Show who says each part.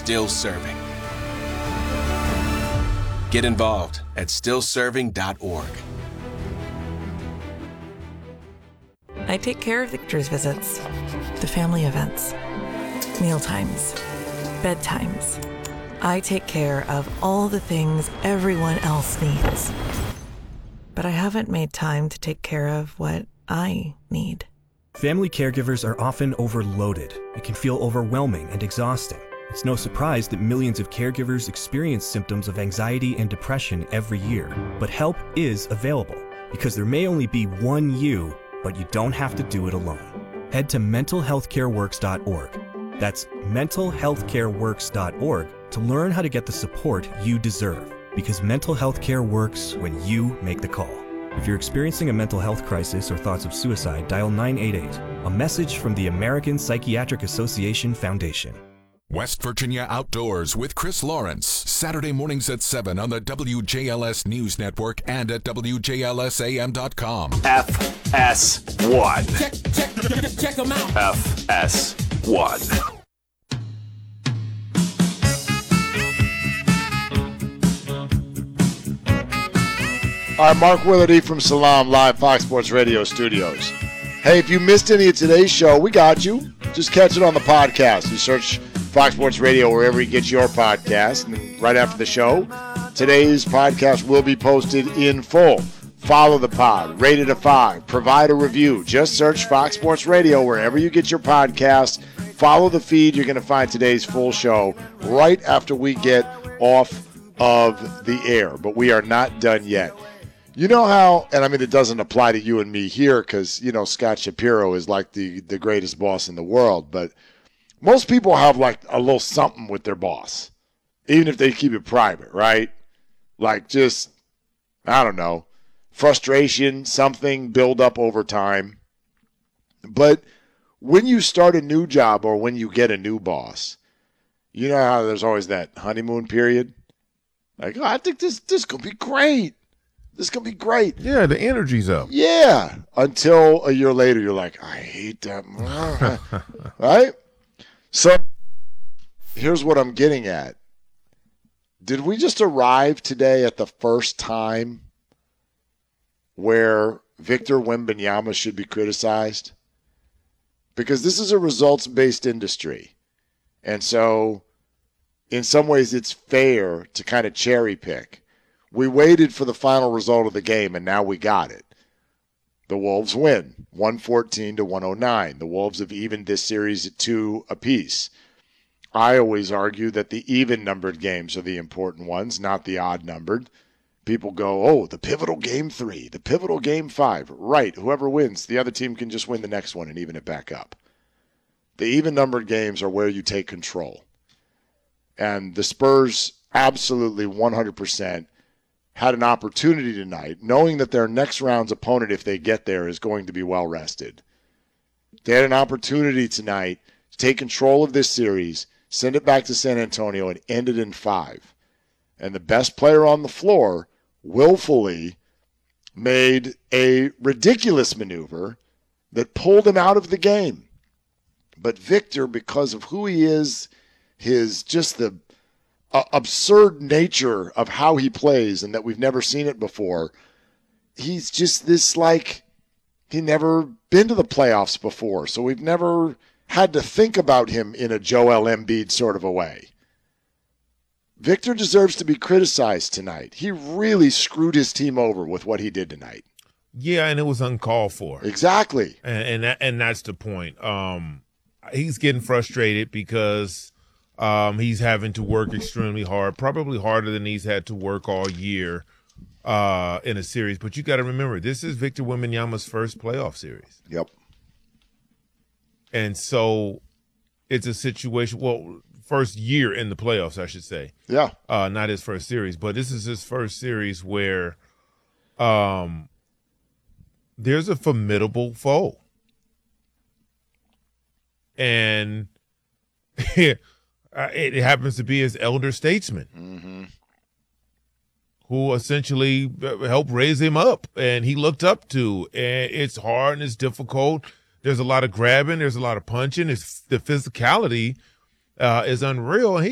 Speaker 1: still serving. Get involved at stillserving.org.
Speaker 2: I take care of Victor's visits, the family events, mealtimes, bedtimes. I take care of all the things everyone else needs. But I haven't made time to take care of what I need.
Speaker 3: Family caregivers are often overloaded. It can feel overwhelming and exhausting. It's no surprise that millions of caregivers experience symptoms of anxiety and depression every year. But help is available, because there may only be one you, but you don't have to do it alone. Head to mentalhealthcareworks.org. That's mentalhealthcareworks.org to learn how to get the support you deserve, because mental health care works when you make the call. If you're experiencing a mental health crisis or thoughts of suicide, dial 988, a message from the American Psychiatric Association Foundation.
Speaker 4: West Virginia Outdoors with Chris Lawrence, Saturday mornings at 7 on the WJLS News Network and at WJLSAM.com.
Speaker 5: FS1.
Speaker 6: Check them out.
Speaker 5: FS1.
Speaker 7: All right, Mark Willardy from Salam Live Fox Sports Radio studios. Hey, if you missed any of today's show, we got you. Just catch it on the podcast. You search Fox Sports Radio wherever you get your podcast. And right after the show, today's podcast will be posted in full. Follow the pod, rate it a 5, provide a review. Just search Fox Sports Radio wherever you get your podcast. Follow the feed. You're going to find today's full show right after we get off of the air. But we are not done yet. You know how, and I mean, it doesn't apply to you and me here because, you know, Scott Shapiro is like the greatest boss in the world. But most people have like a little something with their boss, even if they keep it private, right? Like just, I don't know, frustration, something build up over time. But when you start a new job or when you get a new boss, you know how there's always that honeymoon period? Like, oh, I think this could be great. This is going to be great.
Speaker 8: Yeah, the energy's up.
Speaker 7: Yeah. Until a year later, you're like, I hate that. Right? So here's what I'm getting at. Did we just arrive today at the first time where Victor Wembanyama should be criticized? Because this is a results-based industry. And so in some ways it's fair to kind of cherry pick. We waited for the final result of the game, and now we got it. The Wolves win, 114-109. The Wolves have evened this series at 2 apiece. I always argue that the even-numbered games are the important ones, not the odd-numbered. People go, oh, the pivotal game 3, the pivotal game 5. Right, whoever wins, the other team can just win the next one and even it back up. The even-numbered games are where you take control. And the Spurs absolutely 100% had an opportunity tonight, knowing that their next round's opponent, if they get there, is going to be well-rested. They had an opportunity tonight to take control of this series, send it back to San Antonio, and end it in 5. And the best player on the floor willfully made a ridiculous maneuver that pulled him out of the game. But Victor, because of who he is, his just the absurd nature of how he plays and that we've never seen it before, he's just this like he never been to the playoffs before, so we've never had to think about him in a Joel Embiid sort of a way. Victor deserves to be criticized tonight. He really screwed his team over with what he did tonight.
Speaker 8: Yeah, and it was uncalled for.
Speaker 7: Exactly.
Speaker 8: And that's the point. He's getting frustrated because he's having to work extremely hard, probably harder than he's had to work all year in a series. But you got to remember, this is Victor Wembanyama's first playoff series.
Speaker 7: Yep.
Speaker 8: And so it's a situation, well, first year in the playoffs, I should say.
Speaker 7: Yeah.
Speaker 8: Not his first series, but this is his first series where there's a formidable foe. And it happens to be his elder statesman, who essentially helped raise him up and he looked up to. And it's hard and it's difficult. There's a lot of grabbing. There's a lot of punching. The physicality is unreal. And